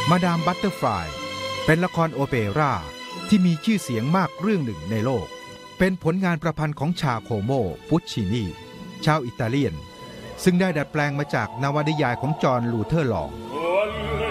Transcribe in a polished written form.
มาดามบัตเตอร์ฟลายเป็นละครโอเปร่าที่มีชื่อเสียงมากเรื่องหนึ่งในโลกเป็นผลงานประพันธ์ของชาโคโม ปุชชินีชาวอิตาเลียนซึ่งได้ดัดแปลงมาจากนวนิยายของจอห์น ลูเทอร์ลอง